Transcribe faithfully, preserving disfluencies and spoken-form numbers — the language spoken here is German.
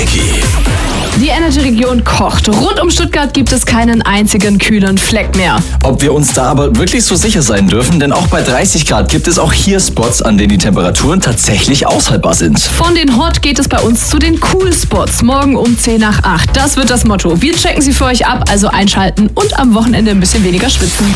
Energy. Die Energy-Region kocht. Rund um Stuttgart gibt es keinen einzigen kühlen Fleck mehr. Ob wir uns da aber wirklich so sicher sein dürfen, denn auch bei dreißig Grad gibt es auch hier Spots, an denen die Temperaturen tatsächlich aushaltbar sind. Von den Hot geht es bei uns zu den Cool-Spots. Morgen um zehn nach acht. Das wird das Motto. Wir checken sie für euch ab, also einschalten und am Wochenende ein bisschen weniger schwitzen.